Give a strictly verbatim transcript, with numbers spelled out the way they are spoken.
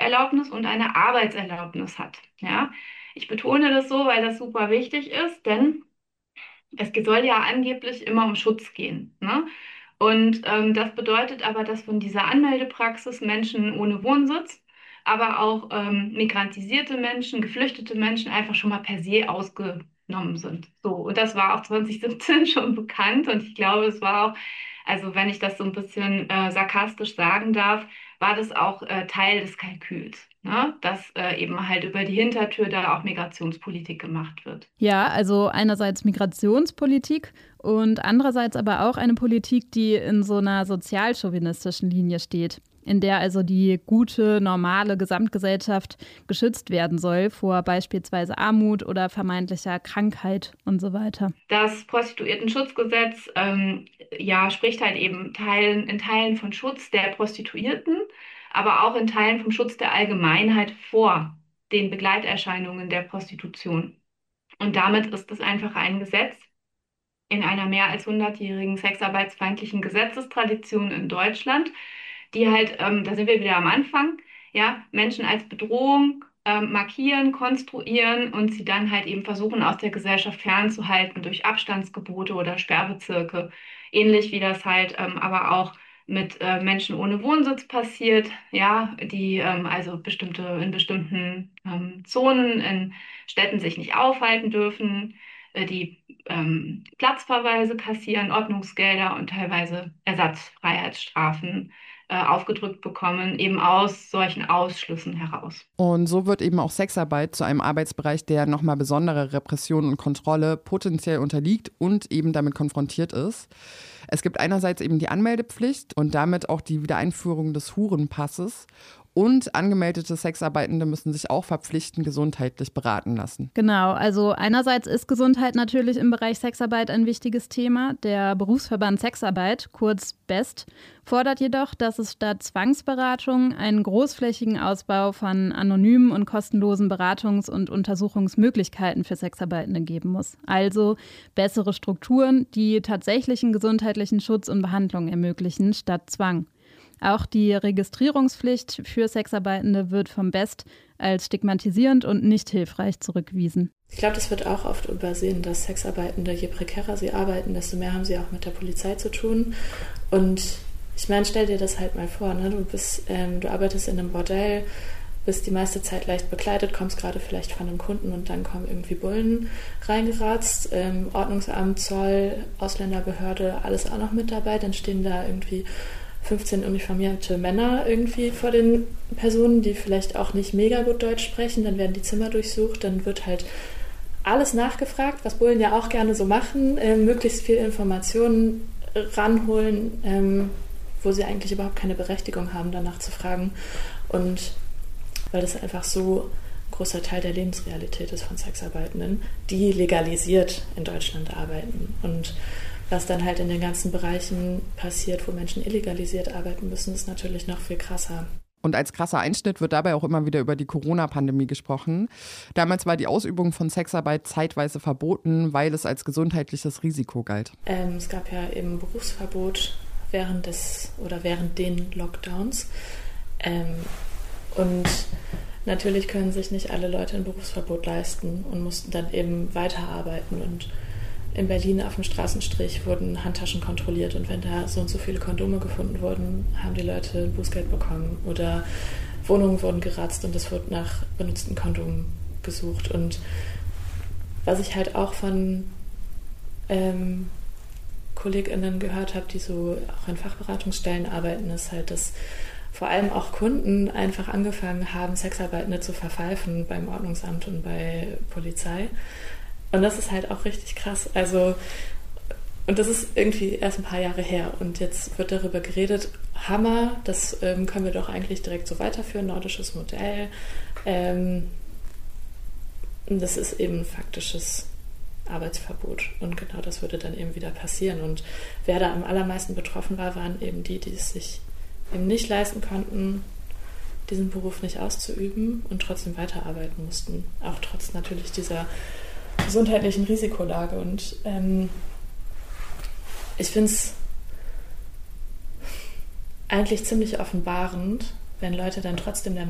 Berufserlaubnis und eine Arbeitserlaubnis hat. Ja, ich betone das so, weil das super wichtig ist, denn es soll ja angeblich immer um Schutz gehen, ne? Und ähm, das bedeutet aber, dass von dieser Anmeldepraxis Menschen ohne Wohnsitz, aber auch ähm, migrantisierte Menschen, geflüchtete Menschen einfach schon mal per se ausgenommen sind. So, und das war auch zwanzig siebzehn schon bekannt und ich glaube, es war auch, also wenn ich das so ein bisschen äh, sarkastisch sagen darf, war das auch äh, Teil des Kalküls, ne? Dass äh, eben halt über die Hintertür da auch Migrationspolitik gemacht wird. Ja, also einerseits Migrationspolitik und andererseits aber auch eine Politik, die in so einer sozialchauvinistischen Linie steht, in der also die gute, normale Gesamtgesellschaft geschützt werden soll vor beispielsweise Armut oder vermeintlicher Krankheit und so weiter. Das Prostituiertenschutzgesetz ähm, ja, spricht halt eben Teilen, in Teilen von Schutz der Prostituierten, aber auch in Teilen vom Schutz der Allgemeinheit vor den Begleiterscheinungen der Prostitution. Und damit ist es einfach ein Gesetz in einer mehr als hundertjährigen sexarbeitsfeindlichen Gesetzestradition in Deutschland, die halt, ähm, da sind wir wieder am Anfang, ja, Menschen als Bedrohung ähm, markieren, konstruieren und sie dann halt eben versuchen, aus der Gesellschaft fernzuhalten durch Abstandsgebote oder Sperrbezirke. Ähnlich wie das halt ähm, aber auch mit äh, Menschen ohne Wohnsitz passiert, ja, die ähm, also bestimmte, in bestimmten ähm, Zonen in Städten sich nicht aufhalten dürfen, äh, die ähm, Platzverweise kassieren, Ordnungsgelder und teilweise Ersatzfreiheitsstrafen äh, aufgedrückt bekommen, eben aus solchen Ausschlüssen heraus. Und so wird eben auch Sexarbeit zu einem Arbeitsbereich, der nochmal besondere Repression und Kontrolle potenziell unterliegt und eben damit konfrontiert ist. Es gibt einerseits eben die Anmeldepflicht und damit auch die Wiedereinführung des Hurenpasses. Und angemeldete Sexarbeitende müssen sich auch verpflichten, gesundheitlich beraten lassen. Genau, also einerseits ist Gesundheit natürlich im Bereich Sexarbeit ein wichtiges Thema. Der Berufsverband Sexarbeit, kurz BEST, fordert jedoch, dass es statt Zwangsberatung einen großflächigen Ausbau von anonymen und kostenlosen Beratungs- und Untersuchungsmöglichkeiten für Sexarbeitende geben muss. Also bessere Strukturen, die tatsächlichen gesundheitlichen Schutz und Behandlung ermöglichen, statt Zwang. Auch die Registrierungspflicht für Sexarbeitende wird vom BEST als stigmatisierend und nicht hilfreich zurückgewiesen. Ich glaube, das wird auch oft übersehen, dass Sexarbeitende, je prekärer sie arbeiten, desto mehr haben sie auch mit der Polizei zu tun. Und ich meine, stell dir das halt mal vor, ne? Du bist, ähm, du arbeitest in einem Bordell, bist die meiste Zeit leicht bekleidet, kommst gerade vielleicht von einem Kunden und dann kommen irgendwie Bullen reingeratzt, ähm, Ordnungsamt, Zoll, Ausländerbehörde, alles auch noch mit dabei, dann stehen da irgendwie fünfzehn uniformierte Männer irgendwie vor den Personen, die vielleicht auch nicht mega gut Deutsch sprechen, dann werden die Zimmer durchsucht, dann wird halt alles nachgefragt, was Bullen ja auch gerne so machen, äh, möglichst viel Informationen ranholen, ähm, wo sie eigentlich überhaupt keine Berechtigung haben, danach zu fragen. Und weil das einfach so ein großer Teil der Lebensrealität ist von Sexarbeitenden, die legalisiert in Deutschland arbeiten. Und was dann halt in den ganzen Bereichen passiert, wo Menschen illegalisiert arbeiten müssen, ist natürlich noch viel krasser. Und als krasser Einschnitt wird dabei auch immer wieder über die Corona-Pandemie gesprochen. Damals war die Ausübung von Sexarbeit zeitweise verboten, weil es als gesundheitliches Risiko galt. Ähm, es gab ja eben Berufsverbot während des oder während den Lockdowns. Ähm, und natürlich können sich nicht alle Leute ein Berufsverbot leisten und mussten dann eben weiterarbeiten. Und in Berlin auf dem Straßenstrich wurden Handtaschen kontrolliert und wenn da so und so viele Kondome gefunden wurden, haben die Leute ein Bußgeld bekommen oder Wohnungen wurden geratzt und es wurde nach benutzten Kondomen gesucht. Und was ich halt auch von ähm, KollegInnen gehört habe, die so auch in Fachberatungsstellen arbeiten, ist halt, dass vor allem auch Kunden einfach angefangen haben, Sexarbeitende zu verpfeifen beim Ordnungsamt und bei Polizei. Und das ist halt auch richtig krass. Also, und das ist irgendwie erst ein paar Jahre her. Und jetzt wird darüber geredet, Hammer, das ähm, können wir doch eigentlich direkt so weiterführen, nordisches Modell. Ähm, und das ist eben ein faktisches Arbeitsverbot. Und genau das würde dann eben wieder passieren. Und wer da am allermeisten betroffen war, waren eben die, die es sich eben nicht leisten konnten, diesen Beruf nicht auszuüben und trotzdem weiterarbeiten mussten. Auch trotz natürlich dieser gesundheitlichen Risikolage. Und ähm, ich finde es eigentlich ziemlich offenbarend, wenn Leute dann trotzdem der